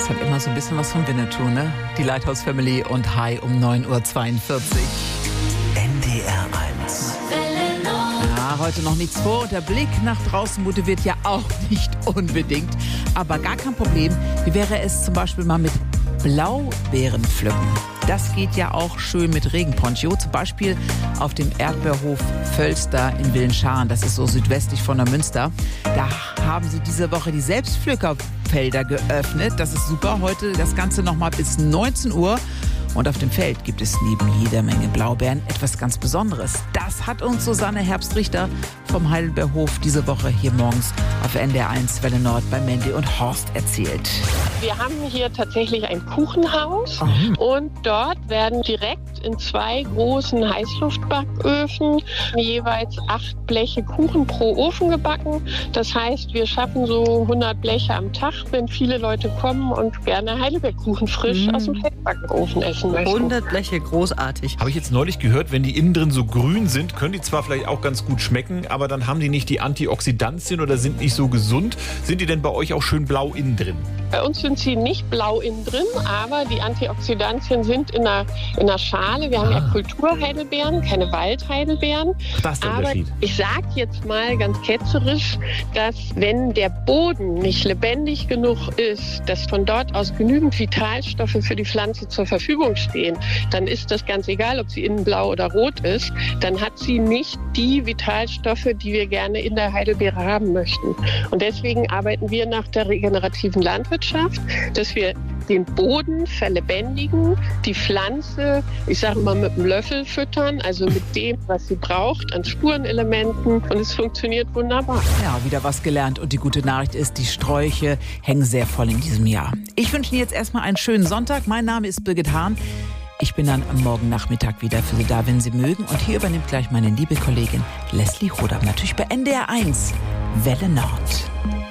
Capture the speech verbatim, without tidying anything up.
Das hat immer so ein bisschen was von Winnetou, ne? Die Lighthouse Family und Hi um neun Uhr zweiundvierzig. N D R eins. Ja, heute noch nichts vor und der Blick nach draußen motiviert ja auch nicht unbedingt. Aber gar kein Problem. Wie wäre es zum Beispiel mal mit Blaubeeren pflücken? Das geht ja auch schön mit Regenponcho, zum Beispiel auf dem Erdbeerhof Völster in Willenscharen. Das ist so südwestlich von der Münster. Da haben sie diese Woche die Selbstpflückerfelder geöffnet. Das ist super. Heute das Ganze nochmal bis neunzehn Uhr. Und auf dem Feld gibt es neben jeder Menge Blaubeeren etwas ganz Besonderes. Das hat uns Susanne Herbst-Richter vom Heidelbeerhof diese Woche hier morgens auf N D R eins Welle Nord bei Mandy und Horst erzählt. Wir haben hier tatsächlich ein Kuchenhaus Mhm. und dort werden direkt in zwei großen Heißluftbacköfen jeweils acht Bleche Kuchen pro Ofen gebacken. Das heißt, wir schaffen so hundert Bleche am Tag, wenn viele Leute kommen und gerne Heidelbeerkuchen frisch Mhm. aus dem Fettbackofen essen möchten. hundert Bleche, großartig. Habe ich jetzt neulich gehört, wenn die innen drin so grün sind, können die zwar vielleicht auch ganz gut schmecken, aber dann haben die nicht die Antioxidantien oder sind nicht so gesund. Sind die denn bei euch auch schön blau innen drin? Bei uns sind sie nicht blau innen drin, aber die Antioxidantien sind in einer, in einer Schale. Wir haben ja Ah. Kulturheidelbeeren, keine Waldheidelbeeren. Das ist der Aber Unterschied. ich sage jetzt mal ganz ketzerisch, dass wenn der Boden nicht lebendig genug ist, dass von dort aus genügend Vitalstoffe für die Pflanze zur Verfügung stehen, dann ist das ganz egal, ob sie innen blau oder rot ist. Dann hat sie nicht die Vitalstoffe, die wir gerne in der Heidelbeere haben möchten. Und deswegen arbeiten wir nach der regenerativen Landwirtschaft, dass wir den Boden verlebendigen, die Pflanze, ich sage mal, mit einem Löffel füttern, also mit dem, was sie braucht, an Spurenelementen. Und es funktioniert wunderbar. Ja, wieder was gelernt. Und die gute Nachricht ist, die Sträuche hängen sehr voll in diesem Jahr. Ich wünsche Ihnen jetzt erstmal einen schönen Sonntag. Mein Name ist Birgit Hahn. Ich bin dann am Morgen Nachmittag wieder für Sie da, wenn Sie mögen. Und hier übernimmt gleich meine liebe Kollegin Leslie Rodam, natürlich bei N D R eins Welle Nord.